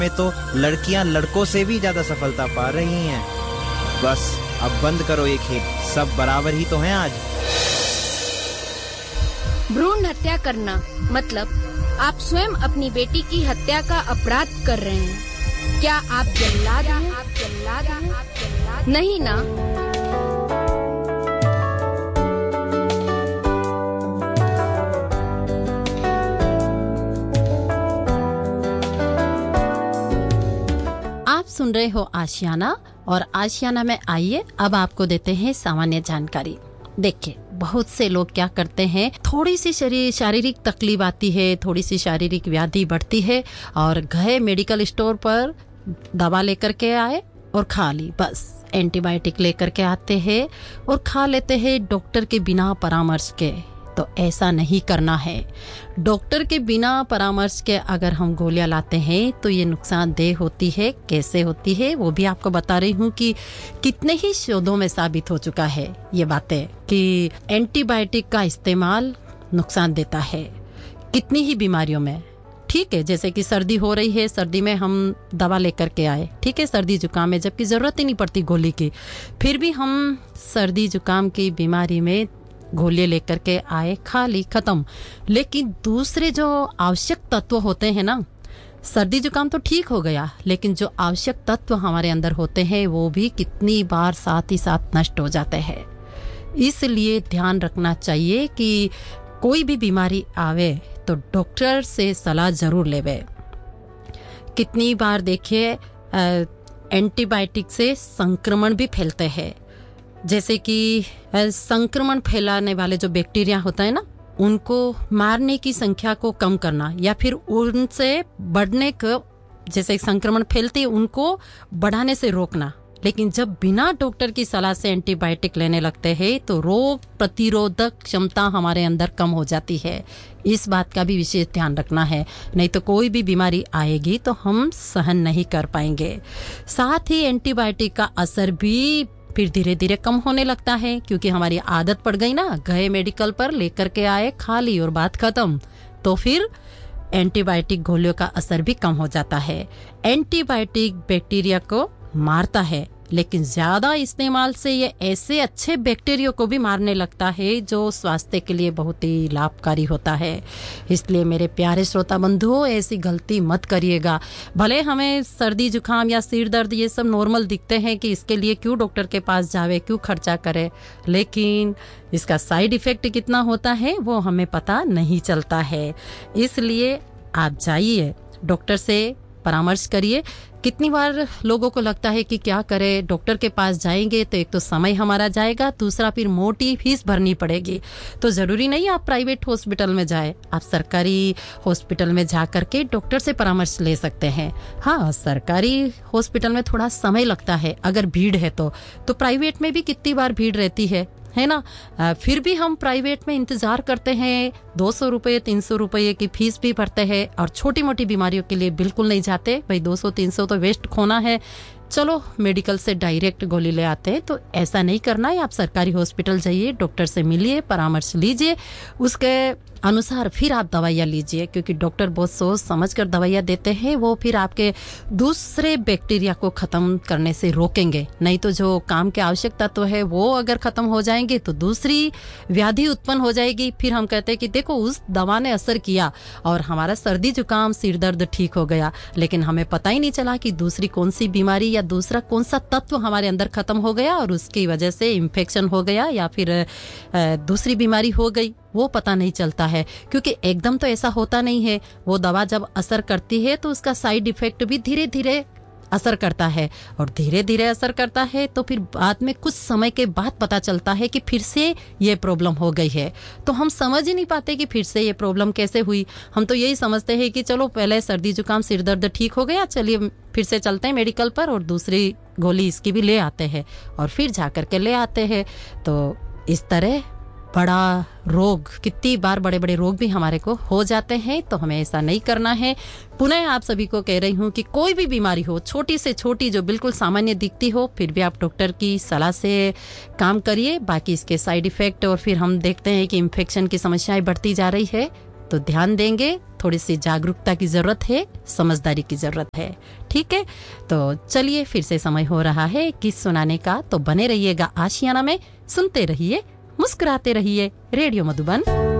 में तो लड़कियां लड़कों से भी ज्यादा सफलता पा रही हैं। बस अब बंद करो ये खेल, सब बराबर ही तो हैं आज। भ्रूण हत्या करना मतलब आप स्वयं अपनी बेटी की हत्या का अपराध कर रहे हैं। क्या आप जल्लाद हैं? नहीं ना। आप सुन रहे हो आशियाना, और आशियाना में आइए अब आपको देते हैं सामान्य जानकारी। देखिए, बहुत से लोग क्या करते हैं, थोड़ी सी शारीरिक तकलीफ आती है, थोड़ी सी शारीरिक व्याधि बढ़ती है और गए मेडिकल स्टोर पर दवा लेकर के आए और खा ली। बस एंटीबायोटिक लेकर के आते हैं और खा लेते हैं डॉक्टर के बिना परामर्श के। तो ऐसा नहीं करना है। डॉक्टर के बिना परामर्श के अगर हम गोलियां लाते हैं तो ये नुकसानदेह होती है। कैसे होती है वो भी आपको बता रही हूँ कि कितने ही शोधों में साबित हो चुका है ये बातें कि एंटीबायोटिक का इस्तेमाल नुकसान देता है कितनी ही बीमारियों में। ठीक है, जैसे कि सर्दी हो रही है, सर्दी में हम दवा लेकर के आए, ठीक है, सर्दी जुकाम है, जबकि जरूरत ही नहीं पड़ती गोली की, फिर भी हम सर्दी जुकाम की बीमारी में गोलियां लेकर के आए, खा ली, खत्म। लेकिन दूसरे जो आवश्यक तत्व होते हैं ना, सर्दी जुकाम तो ठीक हो गया, लेकिन जो आवश्यक तत्व हमारे अंदर होते हैं वो भी कितनी बार साथ ही साथ नष्ट हो जाते हैं। इसलिए ध्यान रखना चाहिए कि कोई भी बीमारी आवे तो डॉक्टर से सलाह जरूर लेवे। कितनी बार देखिए एंटीबायोटिक से संक्रमण भी फैलते हैं। जैसे कि संक्रमण फैलाने वाले जो बैक्टीरिया होता है ना, उनको मारने की संख्या को कम करना या फिर उनसे बढ़ने को, जैसे संक्रमण फैलते हैं उनको बढ़ाने से रोकना। लेकिन जब बिना डॉक्टर की सलाह से एंटीबायोटिक लेने लगते हैं तो रोग प्रतिरोधक क्षमता हमारे अंदर कम हो जाती है। इस बात का भी विशेष ध्यान रखना है, नहीं तो कोई भी बीमारी आएगी तो हम सहन नहीं कर पाएंगे। साथ ही एंटीबायोटिक का असर भी फिर धीरे धीरे कम होने लगता है, क्योंकि हमारी आदत पड़ गई ना, गए मेडिकल पर लेकर के आए, खा ली और बात खत्म। तो फिर एंटीबायोटिक गोलियों का असर भी कम हो जाता है। एंटीबायोटिक बैक्टीरिया को मारता है, लेकिन ज्यादा इस्तेमाल से ये ऐसे अच्छे बैक्टीरिया को भी मारने लगता है जो स्वास्थ्य के लिए बहुत ही लाभकारी होता है। इसलिए मेरे प्यारे श्रोता बंधुओं, ऐसी गलती मत करिएगा। भले हमें सर्दी जुकाम या सिर दर्द ये सब नॉर्मल दिखते हैं कि इसके लिए क्यों डॉक्टर के पास जावे, क्यों खर्चा करे, लेकिन इसका साइड इफेक्ट कितना होता है वो हमें पता नहीं चलता है। इसलिए आप जाइए, डॉक्टर से परामर्श करिए। कितनी बार लोगों को लगता है कि क्या करें, डॉक्टर के पास जाएंगे तो एक तो समय हमारा जाएगा, दूसरा फिर मोटी फीस भरनी पड़ेगी। तो जरूरी नहीं आप प्राइवेट हॉस्पिटल में जाए, आप सरकारी हॉस्पिटल में जा करके डॉक्टर से परामर्श ले सकते हैं। हाँ, सरकारी हॉस्पिटल में थोड़ा समय लगता है अगर भीड़ है तो प्राइवेट में भी कितनी बार भीड़ रहती है ना। फिर भी हम प्राइवेट में इंतजार करते हैं, 200 रुपये 300 रुपये की फीस भी भरते हैं, और छोटी मोटी बीमारियों के लिए बिल्कुल नहीं जाते। भाई 200-300 तो वेस्ट खोना है, चलो मेडिकल से डायरेक्ट गोली ले आते हैं। तो ऐसा नहीं करना है। आप सरकारी हॉस्पिटल जाइए, डॉक्टर से मिलिए, परामर्श लीजिए, उसके अनुसार फिर आप दवाइयाँ लीजिए, क्योंकि डॉक्टर बहुत सोच समझ कर दवाइयाँ देते हैं। वो फिर आपके दूसरे बैक्टीरिया को खत्म करने से रोकेंगे। नहीं तो जो काम के आवश्यक तत्व है वो अगर खत्म हो जाएंगे तो दूसरी व्याधि उत्पन्न हो जाएगी। फिर हम कहते हैं कि देखो उस दवा ने असर किया और हमारा सर्दी जुकाम सिर दर्द ठीक हो गया, लेकिन हमें पता ही नहीं चला कि दूसरी कौन सी बीमारी या दूसरा कौन सा तत्व हमारे अंदर खत्म हो गया और उसकी वजह से इन्फेक्शन हो गया या फिर दूसरी बीमारी हो गई, वो पता नहीं चलता है। क्योंकि एकदम तो ऐसा होता नहीं है। वो दवा जब असर करती है तो उसका साइड इफेक्ट भी धीरे धीरे असर करता है, और धीरे धीरे असर करता है तो फिर बाद में कुछ समय के बाद पता चलता है कि फिर से ये प्रॉब्लम हो गई है। तो हम समझ ही नहीं पाते कि फिर से ये प्रॉब्लम कैसे हुई। हम तो यही समझते हैं कि चलो पहले सर्दी जुकाम सिर दर्द ठीक हो गया, चलिए फिर से चलते हैं मेडिकल पर और दूसरी गोली इसकी भी ले आते हैं, और फिर जा करके ले आते हैं। तो इस तरह बड़ा रोग, कितनी बार बड़े बड़े रोग भी हमारे को हो जाते हैं। तो हमें ऐसा नहीं करना है। पुनः आप सभी को कह रही हूँ कि कोई भी बीमारी हो, छोटी से छोटी जो बिल्कुल सामान्य दिखती हो, फिर भी आप डॉक्टर की सलाह से काम करिए। बाकी इसके साइड इफेक्ट और फिर हम देखते हैं कि इन्फेक्शन की समस्याएं बढ़ती जा रही है, तो ध्यान देंगे, थोड़ी सी जागरूकता की जरूरत है, समझदारी की जरूरत है। ठीक है, तो चलिए फिर से समय हो रहा है किस सुनाने का। तो बने रहिएगा आशियाना में, सुनते रहिए, मुस्कुराते रहिए। रेडियो मधुबन